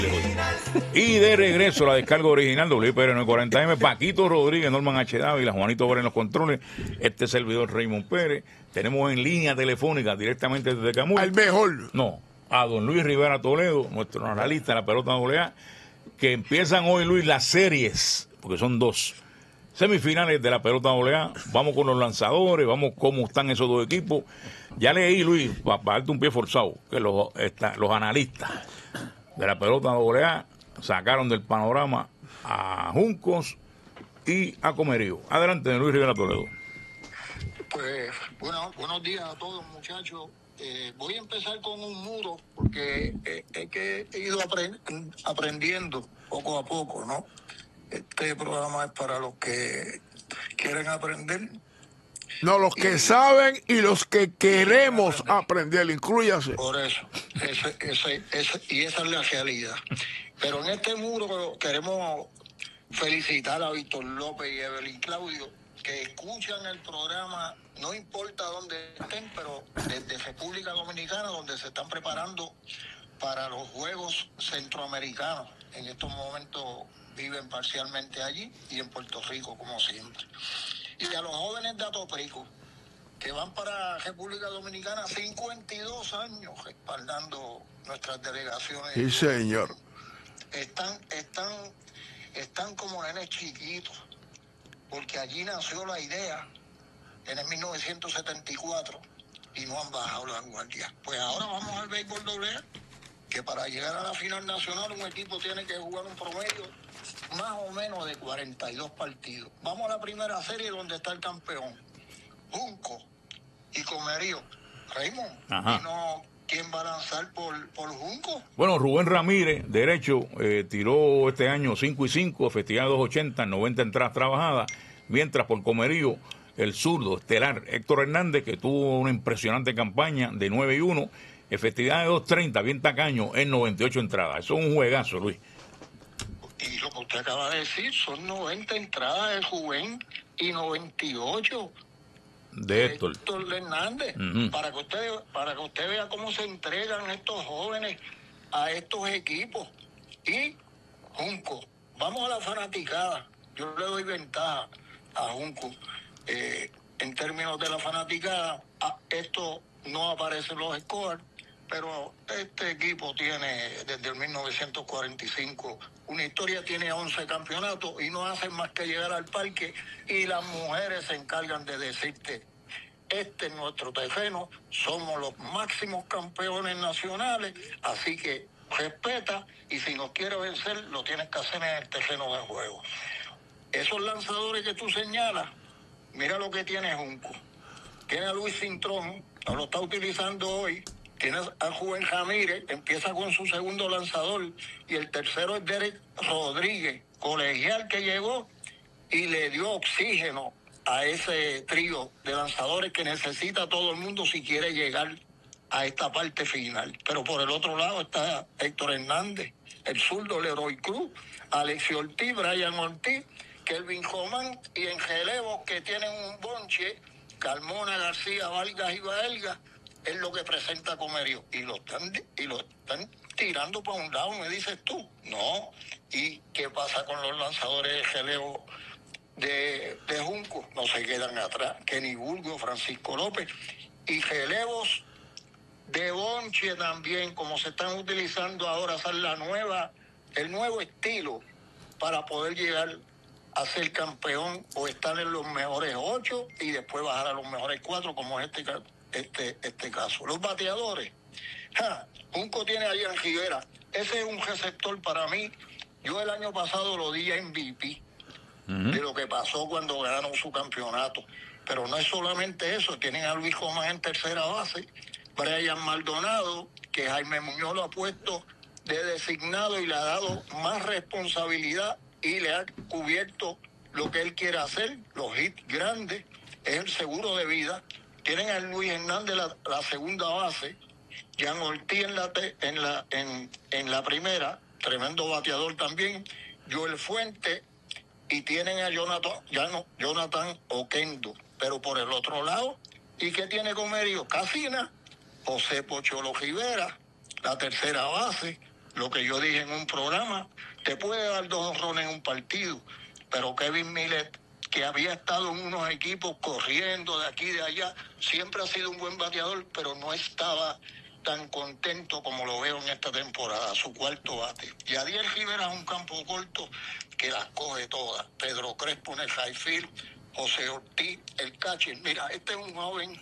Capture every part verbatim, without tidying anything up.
Y de regreso la descarga original W P R novecientos cuarenta M, Paquito Rodríguez, Norman H. Dávila, Juanito Vera en los controles, este servidor Raymond Pérez. Tenemos en línea telefónica directamente desde Camuy. Al mejor. No, a don Luis Rivera Toledo, nuestro analista de la pelota doble A, que empiezan hoy, Luis, las series, porque son dos semifinales de la pelota doble A. Vamos con los lanzadores, vamos cómo están esos dos equipos. Ya leí, Luis, para pa darte un pie forzado, que los, esta, los analistas de la pelota doble A sacaron del panorama a Juncos y a Comerío. Adelante, Luis Rivera Toledo. Pues bueno, buenos días a todos, muchachos. Eh, voy a empezar con un muro porque eh, es que he ido aprend aprendiendo poco a poco, ¿no? Este programa es para los que quieren aprender. No, los que y, saben y los que queremos aprender, aprender inclúyase. Por eso, ese, ese, ese, y esa es la realidad. Pero en este muro queremos felicitar a Víctor López y Evelyn Claudio, que escuchan el programa, no importa dónde estén, pero desde República Dominicana, donde se están preparando para los Juegos Centroamericanos. En estos momentos viven parcialmente allí y en Puerto Rico, como siempre. Y a los jóvenes de Atoprico, que van para República Dominicana, cincuenta y dos años respaldando nuestras delegaciones. Sí, señor. Están, están, están como nenes chiquitos, porque allí nació la idea en el mil novecientos setenta y cuatro y no han bajado la guardia. Pues ahora vamos al béisbol doble A, que para llegar a la final nacional un equipo tiene que jugar un promedio más o menos de cuarenta y dos partidos. Vamos a la primera serie donde está el campeón, Junco y Comerío. Raymond, ¿y no quién va a lanzar por, por Junco? Bueno, Rubén Ramírez, derecho, eh, tiró este año cinco y cinco, efectividad dos ochenta, noventa entradas trabajadas, mientras por Comerío, el zurdo estelar Héctor Hernández, que tuvo una impresionante campaña de nueve y uno, efectividad de dos treinta, bien tacaño, en noventa y ocho entradas. Eso es un juegazo, Luis. Y lo que usted acaba de decir, son noventa entradas de Rubén y noventa y ocho de Héctor, Héctor Hernández. Uh-huh. para que usted para que usted vea cómo se entregan estos jóvenes a estos equipos. Y Junco, vamos a la fanaticada. Yo le doy ventaja a Junco. Eh, en términos de la fanaticada, a esto no aparece en los scores, pero este equipo tiene desde el mil novecientos cuarenta y cinco una historia, tiene once campeonatos y no hacen más que llegar al parque y las mujeres se encargan de decirte: este es nuestro terreno, somos los máximos campeones nacionales, así que respeta, y si nos quieres vencer lo tienes que hacer en el terreno de juego. Esos lanzadores que tú señalas, mira lo que tiene Junco. Tiene a Luis Cintrón, no lo está utilizando hoy. Tiene a Rubén Ramírez, empieza con su segundo lanzador, y el tercero es Derek Rodríguez, colegial que llegó y le dio oxígeno a ese trío de lanzadores que necesita todo el mundo si quiere llegar a esta parte final. Pero por el otro lado está Héctor Hernández, el zurdo Leroy Cruz, Alexi Ortiz, Brian Ortiz, Kelvin Román, y en relevo que tienen un bonche, Carmona, García, Vargas y Baelga, es lo que presenta Comerío. Y lo están y lo están tirando para un lado, me dices tú. No. ¿Y qué pasa con los lanzadores de relevo de, de Junco? No se quedan atrás. Kenny Burgo, Francisco López. Y relevos de bonche también, como se están utilizando ahora, es la nueva, el nuevo estilo para poder llegar a ser campeón o estar en los mejores ocho y después bajar a los mejores cuatro, como es este este este caso. Los bateadores, ja, Junco tiene a Ian Rivera, ese es un receptor para mí. Yo el año pasado lo di a M V P uh-huh. de lo que pasó cuando ganaron su campeonato, pero no es solamente eso. Tienen a Luis Román en tercera base, Brian Maldonado, que Jaime Muñoz lo ha puesto de designado y le ha dado más responsabilidad y le ha cubierto lo que él quiere hacer, los hits grandes, es el seguro de vida. Tienen a Luis Hernández la, la segunda base, Jan Ortiz en la, te, en, la, en, en la primera, tremendo bateador también, Joel Fuente, y tienen a Jonathan, Jonathan Oquendo. Pero por el otro lado, ¿y qué tiene Comerío? Casina, José Pocholo Rivera, la tercera base, lo que yo dije en un programa, te puede dar dos honrones en un partido, pero Kevin Millet, que había estado en unos equipos corriendo de aquí y de allá, siempre ha sido un buen bateador, pero no estaba tan contento como lo veo en esta temporada, su cuarto bate. Y Adiel Rivera es un campo corto que las coge todas. Pedro Crespo en el right field, José Ortiz, el catcher. Mira, este es un joven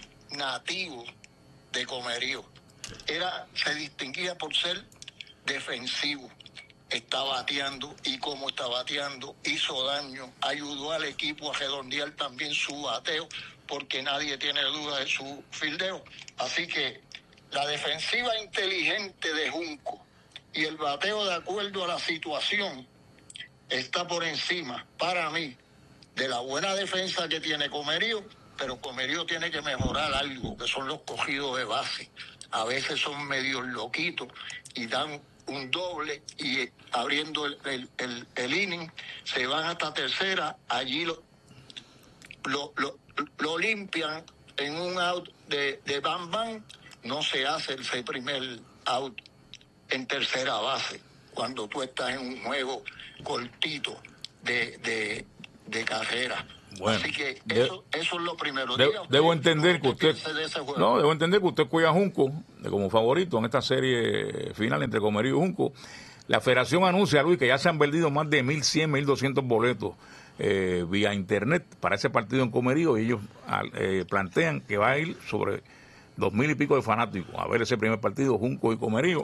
nativo de Comerío. Era, se distinguía por ser defensivo. Está bateando, y como está bateando, hizo daño, ayudó al equipo a redondear también su bateo, porque nadie tiene duda de su fildeo. Así que la defensiva inteligente de Junco y el bateo de acuerdo a la situación está por encima, para mí, de la buena defensa que tiene Comerío, pero Comerío tiene que mejorar algo, que son los cogidos de base. A veces son medio loquitos y dan un doble, y abriendo el, el, el, el inning, se van hasta tercera, allí lo, lo, lo, lo limpian en un out de, de bam bam, no se hace ese primer out en tercera base, cuando tú estás en un juego cortito de, de, de carrera. Bueno, así que de, eso, eso es lo primero. De, Diga, debo usted, entender que usted no debo entender que usted cuida a Junco como favorito en esta serie final entre Comerío y Junco. La federación anuncia, Luis, que ya se han vendido más de mil cien, mil doscientos boletos eh, vía internet para ese partido en Comerío, y ellos eh, plantean que va a ir sobre dos mil y pico de fanáticos a ver ese primer partido, Junco y Comerío.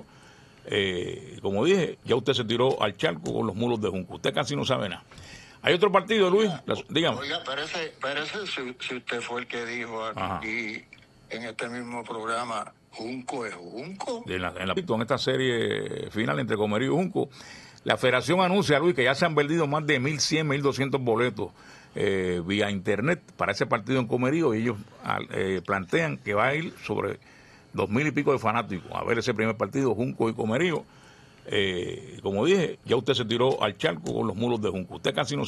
Eh, como dije, ya usted se tiró al charco con los mulos de Junco. Usted casi no sabe nada. Hay otro partido, Luis, oiga, dígame. Oiga, parece, parece si, si usted fue el que dijo aquí Ajá. en este mismo programa, Junco es Junco. En, la, en, la, en esta serie final entre Comerío y Junco, la federación anuncia, Luis, que ya se han vendido más de mil cien, mil doscientos boletos eh, vía internet para ese partido en Comerío, y ellos eh, plantean que va a ir sobre dos mil y pico de fanáticos a ver ese primer partido, Junco y Comerío. Eh, como dije, ya usted se tiró al charco con los mulos de Junco. Usted casi no